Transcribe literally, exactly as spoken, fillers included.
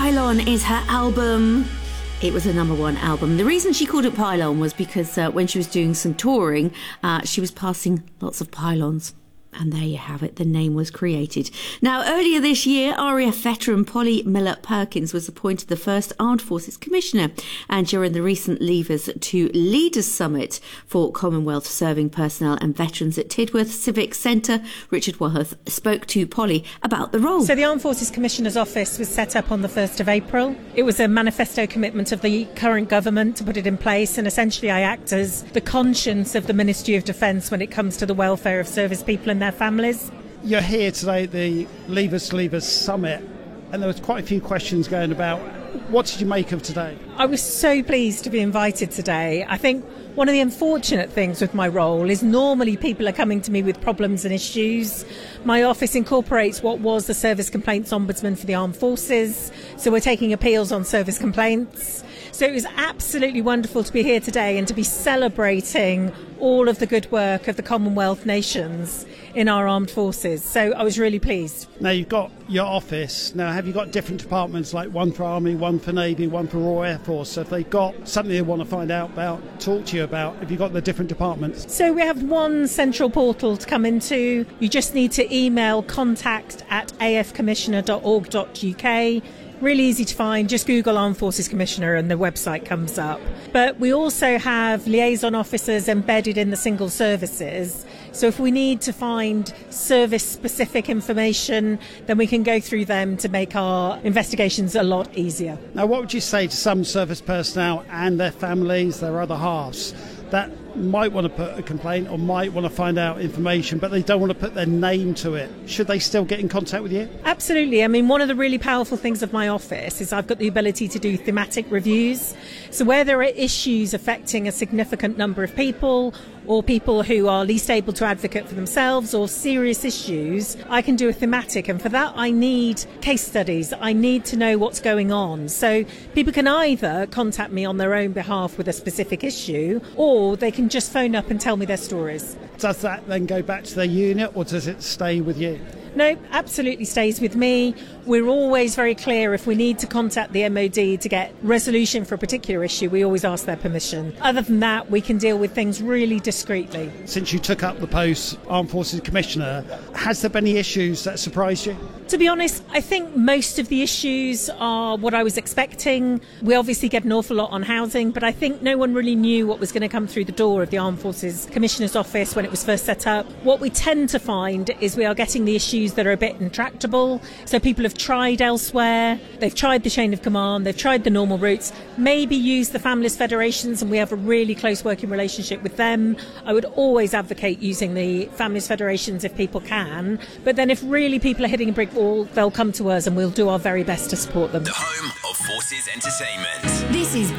Pylon is her album. It was a number one album. The reason she called it Pylon was because uh, when she was doing some touring, uh, she was passing lots of pylons. And there you have it, the name was created. Now, earlier this year, R A F veteran Polly Miller-Perkins was appointed the first Armed Forces Commissioner. And during the recent Leavers to Leaders Summit for Commonwealth serving personnel and veterans at Tidworth Civic Centre, Richard Worth spoke to Polly about the role. So the Armed Forces Commissioner's Office was set up on the first of April. It was a manifesto commitment of the current government to put it in place, and essentially I act as the conscience of the Ministry of Defence when it comes to the welfare of service people and their families. You're here today at the Leavers to Leaders Summit, and there was quite a few questions going about. What did you make of today? I was so pleased to be invited today. I think one of the unfortunate things with my role is normally people are coming to me with problems and issues. My office incorporates what was the Service Complaints Ombudsman for the Armed Forces, so we're taking appeals on service complaints. So it was absolutely wonderful to be here today and to be celebrating all of the good work of the Commonwealth nations in our armed forces. So I was really pleased. Now, you've got your office. Now, have you got different departments, like one for Army, one for Navy, one for Royal Air Force? So if they've got something they want to find out about, talk to you about, have you got the different departments? So we have one central portal to come into. You just need to email contact at a f commissioner dot org dot u k. Really easy to find. Just Google Armed Forces Commissioner and the website comes up. But we also have liaison officers embedded in the single services. So if we need to find service-specific information, then we can go through them to make our investigations a lot easier. Now, what would you say to some service personnel and their families, their other halves, that might want to put a complaint or might want to find out information, but they don't want to put their name to it? Should they still get in contact with you? Absolutely. I mean, one of the really powerful things of my office is I've got the ability to do thematic reviews. So where there are issues affecting a significant number of people, or people who are least able to advocate for themselves, or serious issues, I can do a thematic. And for that, I need case studies. I need to know what's going on. So people can either contact me on their own behalf with a specific issue, or they can just phone up and tell me their stories. Does that then go back to their unit, or does it stay with you? No, absolutely stays with me. We're always very clear if we need to contact the M O D to get resolution for a particular issue, we always ask their permission. Other than that, we can deal with things really discreetly. Since you took up the post Armed Forces Commissioner, has there been any issues that surprised you? To be honest, I think most of the issues are what I was expecting. We obviously get an awful lot on housing, but I think no one really knew what was going to come through the door of the Armed Forces Commissioner's Office when it was first set up. What we tend to find is we are getting the issues that are a bit intractable. So people have tried elsewhere, they've tried the chain of command, they've tried the normal routes, maybe used the families federations, and we have a really close working relationship with them. I would always advocate using the families federations if people can, but then if really people are hitting a brick wall, they'll come to us and we'll do our very best to support them. The home of Forces Entertainment. This is